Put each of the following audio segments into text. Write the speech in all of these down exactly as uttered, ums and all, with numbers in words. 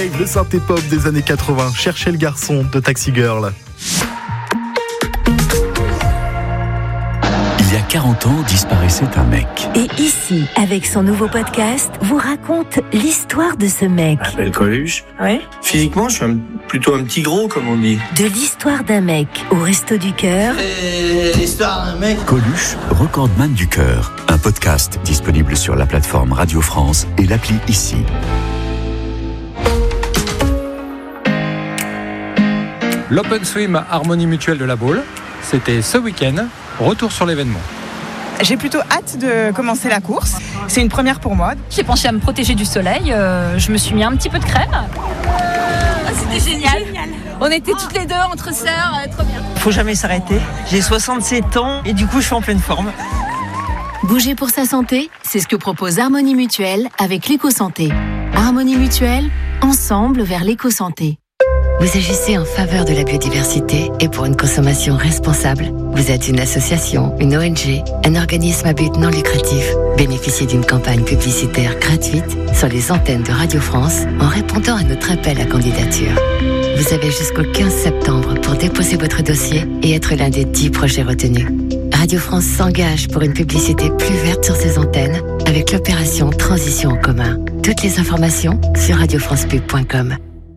Le synthé-pop des années quatre-vingts, Cherchez le garçon de Taxi Girl. Il y a quarante ans, disparaissait un mec. Et ici, avec son nouveau podcast, vous raconte l'histoire de ce mec. Je m'appelle Coluche. Ouais. Physiquement, je suis un, plutôt un petit gros, comme on dit. De l'histoire d'un mec au Resto du Cœur. Et l'histoire d'un mec. Coluche, recordman du cœur. Un podcast disponible sur la plateforme Radio France et l'appli Ici. L'Open Swim Harmonie Mutuelle de la Baule, c'était ce week-end. Retour sur l'événement. J'ai plutôt hâte de commencer la course. C'est une première pour moi. J'ai pensé à me protéger du soleil. Euh, je me suis mis un petit peu de crème. Euh, c'était génial. génial. On était toutes les deux entre sœurs, euh, trop bien. Faut jamais s'arrêter. J'ai soixante-sept ans et du coup je suis en pleine forme. Bouger pour sa santé, c'est ce que propose Harmonie Mutuelle avec l'éco-santé. Harmonie Mutuelle, ensemble vers l'éco-santé. Vous agissez en faveur de la biodiversité et pour une consommation responsable. Vous êtes une association, une O N G, un organisme à but non lucratif. Bénéficiez d'une campagne publicitaire gratuite sur les antennes de Radio France en répondant à notre appel à candidature. Vous avez jusqu'au quinze septembre pour déposer votre dossier et être l'un des dix projets retenus. Radio France s'engage pour une publicité plus verte sur ses antennes avec l'opération Transition en commun. Toutes les informations sur radio france pub point com.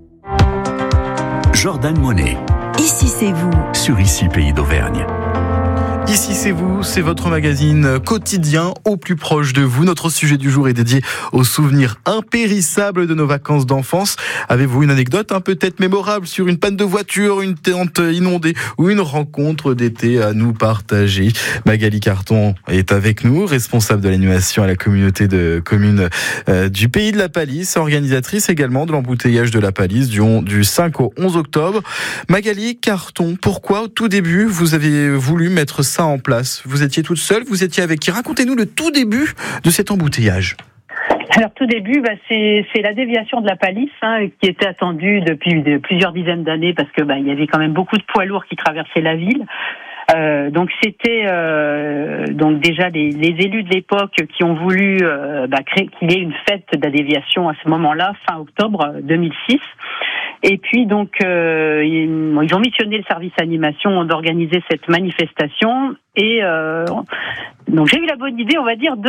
Jordan Monet. Ici c'est vous. Sur Ici Pays d'Auvergne. Ici c'est vous, c'est votre magazine quotidien au plus proche de vous. Notre sujet du jour est dédié aux souvenirs impérissables de nos vacances d'enfance. Avez-vous une anecdote hein, peut-être mémorable sur une panne de voiture, une tente inondée ou une rencontre d'été à nous partager? Magali Carton est avec nous, responsable de l'animation à la communauté de communes euh, du Pays de la Palisse, organisatrice également de l'embouteillage de la Palisse du, du cinq au onze octobre. Magali Carton, pourquoi au tout début vous avez voulu mettre ça en place? Vous étiez toute seule, vous étiez avec qui? Racontez-nous le tout début de cet embouteillage. Alors tout début, bah, c'est, c'est la déviation de la Palisse hein, qui était attendue depuis de, plusieurs dizaines d'années parce que bah, il y avait quand même beaucoup de poids lourds qui traversaient la ville. Euh, donc c'était euh, donc déjà les, les élus de l'époque qui ont voulu euh, bah, créer qu'il y ait une fête de la déviation à ce moment-là, fin octobre deux mille six. Et puis donc euh, ils, ils ont missionné le service animation d'organiser cette manifestation et euh, donc j'ai eu la bonne idée, on va dire, de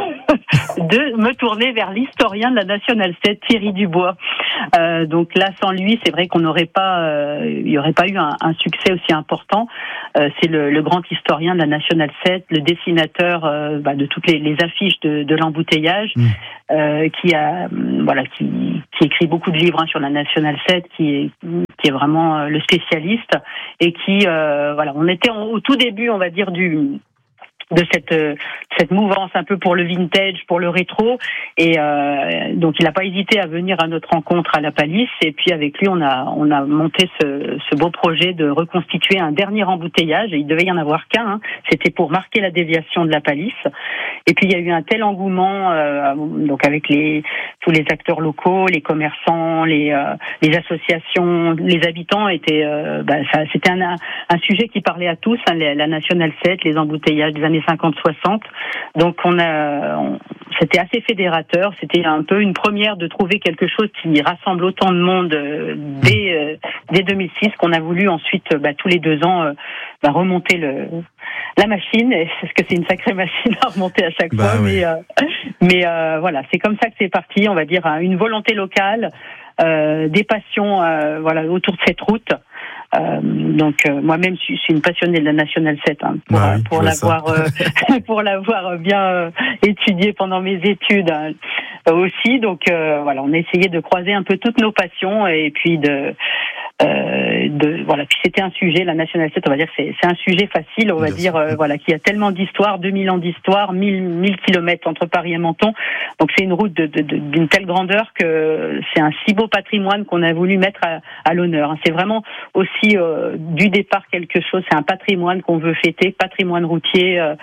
de me tourner vers l'historien de la Nationale sept, Thierry Dubois. Euh, donc là, sans lui, c'est vrai qu'on n'aurait pas, euh, il y aurait pas eu un, un succès aussi important. Euh, c'est le, le grand historien de la Nationale sept, le dessinateur euh, bah, de toutes les, les affiches de, de l'embouteillage, mmh. euh, qui a, voilà, qui, qui écrit beaucoup de livres hein, sur la Nationale sept, qui est, qui est vraiment euh, le spécialiste et qui, euh, voilà, on était au tout début, on va dire, du de cette cette mouvance un peu pour le vintage, pour le rétro, et euh, donc il n'a pas hésité à venir à notre rencontre à la Palisse, et puis avec lui on a on a monté ce ce beau projet de reconstituer un dernier embouteillage, et il devait y en avoir qu'un, hein. C'était pour marquer la déviation de la Palisse, et puis il y a eu un tel engouement euh, donc avec les tous les acteurs locaux, les commerçants, les euh, les associations, les habitants étaient euh, bah, ça, c'était un un sujet qui parlait à tous, hein, la, la Nationale sept, les embouteillages des années cinquante soixante. Donc on a, on, c'était assez fédérateur. C'était un peu une première de trouver quelque chose qui rassemble autant de monde euh, dès, euh, dès deux mille six qu'on a voulu ensuite bah, tous les deux ans euh, bah, remonter le la machine. Et parce que c'est une sacrée machine à remonter à chaque bah, fois. Oui. Mais, euh, mais euh, voilà, c'est comme ça que c'est parti. On va dire une volonté locale, euh, des passions, euh, voilà, autour de cette route. Euh, donc euh, moi-même je suis, je suis une passionnée de la Nationale sept hein, pour, ouais, pour l'avoir euh, pour l'avoir bien euh, étudiée pendant mes études hein, aussi. Donc euh, voilà, on a essayé de croiser un peu toutes nos passions et puis de Euh, de voilà, puis c'était un sujet, la Nationale sept, on va dire que c'est c'est un sujet facile, on va Bien dire euh, voilà, qui a tellement d'histoire, deux mille ans d'histoire, mille kilomètres entre Paris et Menton. Donc c'est une route de, de, de, d'une telle grandeur que c'est un si beau patrimoine qu'on a voulu mettre à, à l'honneur. C'est vraiment aussi euh, du départ quelque chose, c'est un patrimoine qu'on veut fêter, patrimoine routier euh,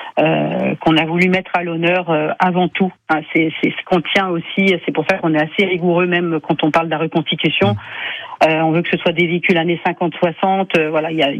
euh, qu'on a voulu mettre à l'honneur euh, avant tout. Hein, c'est, c'est ce qu'on tient aussi, c'est pour ça qu'on est assez rigoureux même quand on parle de la reconstitution. Euh, on veut que ce soit des véhicules années cinquante soixante, euh, voilà, il y a, y a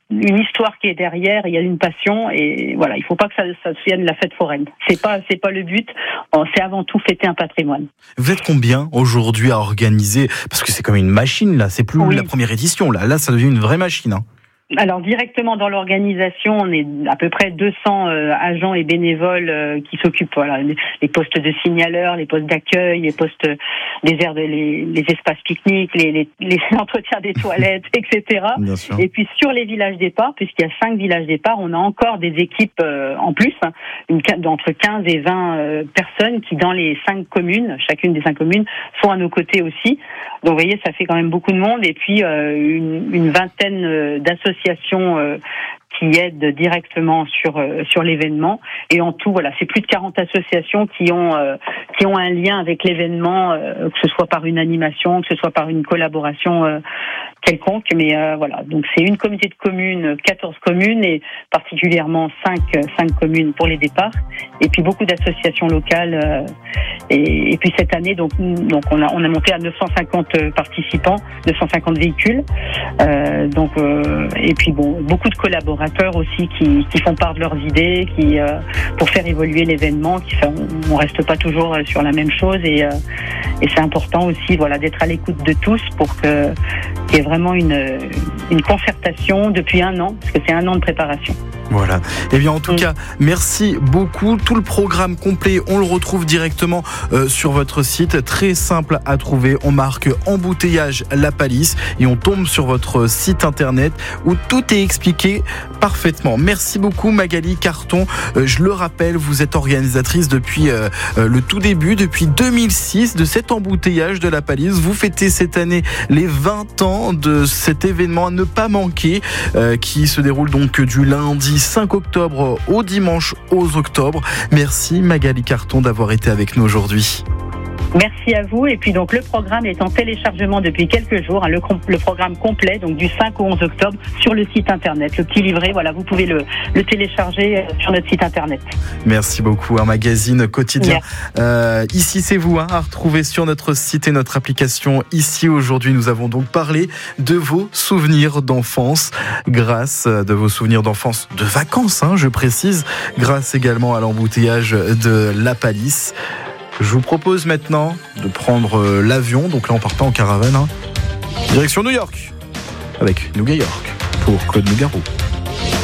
une histoire qui est derrière, il y a une passion et voilà, il faut pas que ça, ça devienne la fête foraine. C'est pas, c'est pas le but. C'est avant tout fêter un patrimoine. Vous êtes combien aujourd'hui à organiser? Parce que c'est comme une machine là, c'est plus oui. la première édition là. Là, ça devient une vraie machine. Hein. Alors directement dans l'organisation, on est à peu près deux cents euh, agents et bénévoles euh, qui s'occupent voilà les, les postes de signaleurs, les postes d'accueil, les postes des aires de les, les espaces pique-niques, les, les, les entretiens des toilettes, et cetera. Et puis sur les villages départ, puisqu'il y a cinq villages départ, on a encore des équipes euh, en plus, hein, une, d'entre quinze et vingt euh, personnes qui dans les cinq communes, chacune des cinq communes, sont à nos côtés aussi. Donc vous voyez, ça fait quand même beaucoup de monde et puis euh, une, une vingtaine euh, d'associations Euh, qui aident directement sur euh, sur l'événement et en tout voilà c'est plus de quarante associations qui ont euh, qui ont un lien avec l'événement euh, que ce soit par une animation que ce soit par une collaboration euh, quelconque mais euh, voilà donc c'est une communauté de communes quatorze communes et particulièrement cinq cinq communes pour les départs et puis beaucoup d'associations locales euh, et, et puis cette année donc donc on a on a monté à neuf cent cinquante participants neuf cent cinquante véhicules euh, donc euh, et puis bon beaucoup de collaborateurs aussi qui, qui font part de leurs idées, qui euh, pour faire évoluer l'événement, qui fait, on, on reste pas toujours sur la même chose et, euh, et c'est important aussi voilà d'être à l'écoute de tous pour que qu'il y ait vraiment une une concertation depuis un an parce que c'est un an de préparation. Voilà. Eh bien, en tout mmh. cas, merci beaucoup. Tout le programme complet, on le retrouve directement euh, sur votre site. Très simple à trouver. On marque embouteillage La Palisse et on tombe sur votre site internet où tout est expliqué parfaitement. Merci beaucoup, Magali Carton. Euh, je le rappelle, vous êtes organisatrice depuis euh, euh, le tout début, depuis deux mille six, de cet embouteillage de La Palisse. Vous fêtez cette année les vingt ans de cet événement à ne pas manquer, euh, qui se déroule donc du lundi cinq octobre au dimanche onze octobre. Merci Magali Carton d'avoir été avec nous aujourd'hui. Merci à vous. Et puis donc le programme est en téléchargement depuis quelques jours, hein, le, le programme complet, donc du cinq au onze octobre sur le site internet. Le petit livret, voilà, vous pouvez le, le télécharger sur notre site internet. Merci beaucoup. Un magazine quotidien. Euh, ici c'est vous, hein, à retrouver sur notre site et notre application. Ici aujourd'hui, nous avons donc parlé de vos souvenirs d'enfance, grâce de vos souvenirs d'enfance, de vacances, hein, je précise, grâce également à l'embouteillage de La Palisse. Je vous propose maintenant de prendre l'avion, donc là on part pas en caravane, hein. Direction New York, avec Nougat York, pour Claude Nougaro.